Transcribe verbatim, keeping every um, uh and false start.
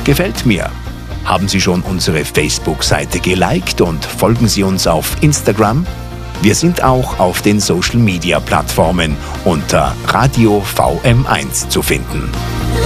Gefällt mir. Haben Sie schon unsere Facebook-Seite geliked und folgen Sie uns auf Instagram? Wir sind auch auf den Social-Media-Plattformen unter Radio V M eins zu finden.